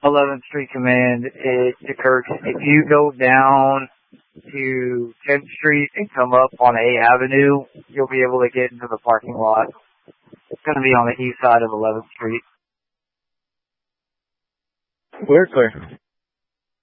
11th Street Command. It occurs if you go down to 10th Street and come up on A Avenue, you'll be able to get into the parking lot. It's going to be on the east side of 11th Street. We're clear.